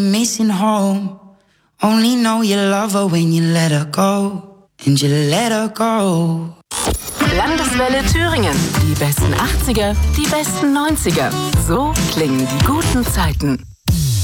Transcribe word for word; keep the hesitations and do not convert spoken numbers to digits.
Missing home. Only know you love her when you let her go. And you let her go. Landeswelle Thüringen. Die besten achtziger, die besten neunziger. So klingen die guten Zeiten.